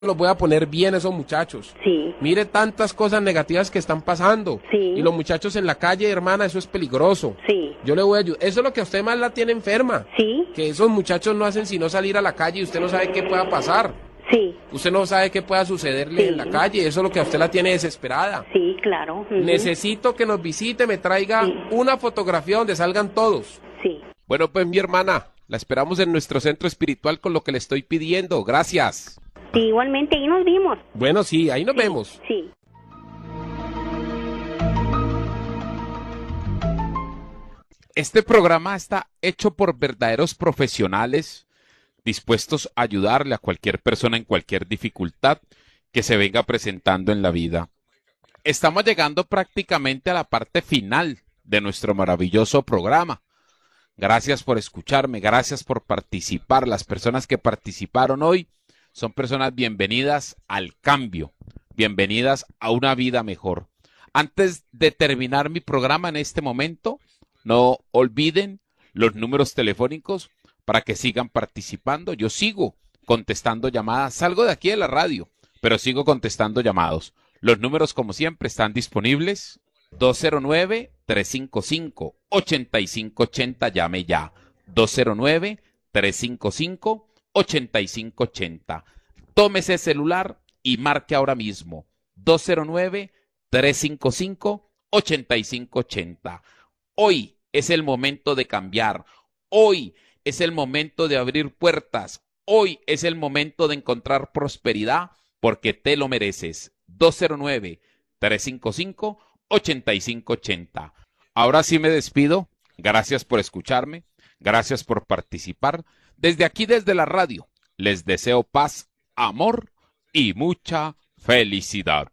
los voy a poner bien esos muchachos. Sí. Mire tantas cosas negativas que están pasando. Sí. Y los muchachos en la calle, hermana, eso es peligroso. Sí. Yo le voy a ayudar. Eso es lo que a usted más la tiene enferma. Sí. Que esos muchachos no hacen sino salir a la calle y usted no sabe qué pueda pasar. Sí. Usted no sabe qué pueda sucederle Sí. en la calle. Eso es lo que a usted la tiene desesperada. Sí, claro. Ujú. Necesito que nos visite, me traiga Sí. una fotografía donde salgan todos. Sí. Bueno, pues mi hermana, la esperamos en nuestro centro espiritual con lo que le estoy pidiendo. Gracias. Sí, igualmente, ahí nos vimos. Bueno, sí, ahí nos vemos. Sí. Este programa está hecho por verdaderos profesionales dispuestos a ayudarle a cualquier persona en cualquier dificultad que se venga presentando en la vida. Estamos llegando prácticamente a la parte final de nuestro maravilloso programa. Gracias por escucharme, gracias por participar. Las personas que participaron hoy son personas bienvenidas al cambio, bienvenidas a una vida mejor. Antes de terminar mi programa en este momento, no olviden los números telefónicos para que sigan participando. Yo sigo contestando llamadas, salgo de aquí de la radio, pero sigo contestando llamados. Los números, como siempre, están disponibles. 209-355-8580, llame ya. 209-355-8580. Tome ese celular y marque ahora mismo. 209-355-8580. Hoy es el momento de cambiar. Hoy es el momento de abrir puertas. Hoy es el momento de encontrar prosperidad porque te lo mereces. 209-355-8580. Ahora sí me despido. Gracias por escucharme. Gracias por participar. Desde aquí, desde la radio, les deseo paz, amor y mucha felicidad.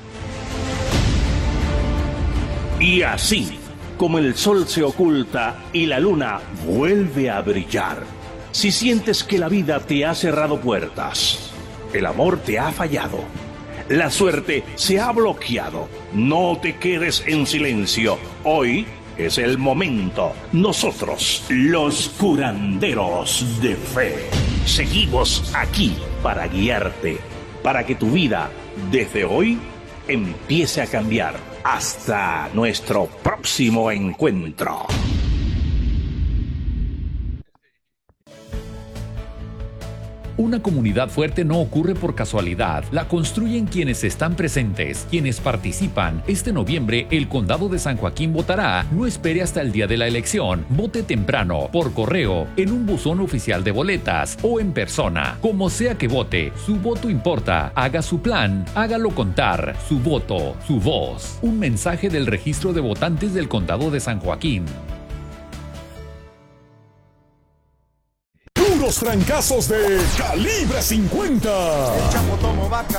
Y así, como el sol se oculta y la luna vuelve a brillar, si sientes que la vida te ha cerrado puertas, el amor te ha fallado, la suerte se ha bloqueado, no te quedes en silencio. Hoy es el momento. Nosotros, los curanderos de fe, seguimos aquí para guiarte, para que tu vida, desde hoy, empiece a cambiar. Hasta nuestro próximo encuentro. Una comunidad fuerte no ocurre por casualidad, la construyen quienes están presentes, quienes participan. Este noviembre el Condado de San Joaquín votará. No espere hasta el día de la elección. Vote temprano, por correo, en un buzón oficial de boletas o en persona. Como sea que vote, su voto importa. Haga su plan, hágalo contar. Su voto, su voz. Un mensaje del Registro de Votantes del Condado de San Joaquín. Puros trancazos de Calibre 50.